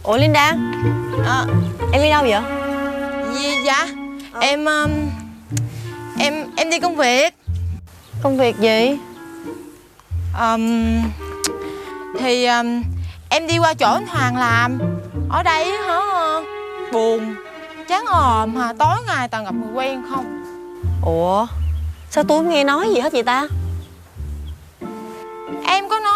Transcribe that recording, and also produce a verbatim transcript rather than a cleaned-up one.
Ủa Linda, À, em đi đâu vậy? gì dạ? Em um, em em đi công việc. Công việc gì? um, Thì um, em đi qua chỗ anh Hoàng làm. Ở đây hả, buồn chán ồm hà, tối ngày toàn gặp người quen không. Ủa, sao tôi không nghe nói gì hết vậy ta? Em có